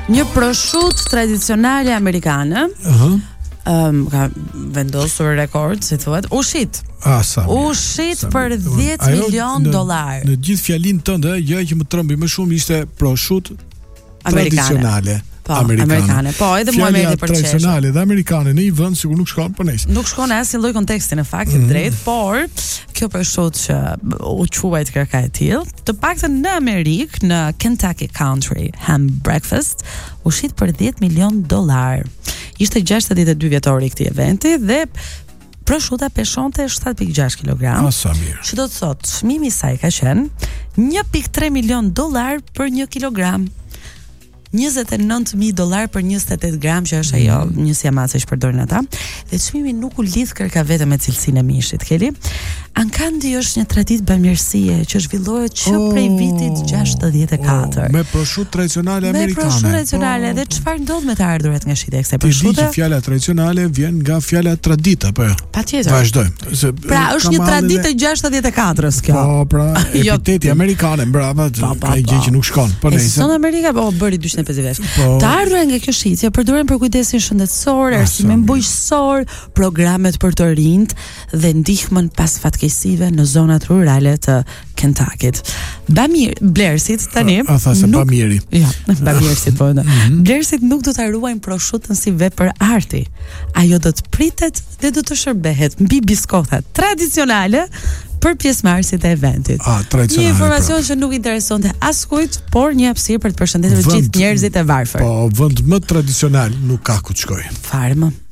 Një prosciutto tradicionale amerikane. Ka vendosur rekord, si thuhet, ushit. Ushit për 10 milion dollar. Në gjithë fjalinë tënde, gjë që më trembi më shumë ishte prosciutto tradicionale. Amerikane. Po, edhe mua më erdhi për çesh. Tradicionale dhe amerikane në një vend sigur nuk shkon për nesër. Nuk shkon as në lloj konteksti në fakt të drejtë, por kjo prosciutto që u quajt kërka e tillë, të paktën në Amerikë, në Kentucky Country Ham Breakfast, u shit për 10 milion dollar. Ishte 62 vjetori i këtij eventi dhe prosciutta peshonte 7.6 kg. Sa mirë. Që do të thotë, çmimi i saj ka qenë 1.3 milion dollar për 1 kilogram. $29,000 për 28 gram, që është ajo njësja masë që përdorin ata. Dhe çmimi nuk u lidh kërka vetëm me cilësinë e mishit, Keli. Ankandi është një traditë bamirësie që zhvillohet që prej vitit 64. Me prosciutto tradicionale amerikane. Me prosciutto tradicionale dhe çfarë ndodh me të ardhurat nga shitja e kësaj prosciutte? prosciutte? Fjala tradicionale vjen nga fjala tradita, po jo. Patjetër. Vazhdojmë. Pra është një traditë e 64-s kjo. Po, pra, epiteti amerikane, brava, ka gjë që nuk shkon. Po nejse. Son Amerika bëri 250 vjeç. Të ardhurat nga kjo shitje përdoren për kujdesin shëndetësor, arsimin bujqësor, programet për të rinjt dhe ndihmën pas fatkeqësive në zonat rurale të Kentuckit. Blerësit tani Bamiri. Ja, Bamierësit po. Blerësit nuk do ta ruajnë prosciuttën si vepër arti. Ajo do të pritet dhe do të shërbehet mbi biskota tradicionale për pjesëmarrësit e eventit. Një informacion që nuk interesonte askujt, por një hapësirë për të përshëndetur gjithë njerëzit e varfër. Po, vend më tradicional nuk ka ku të shkojë. Fare më.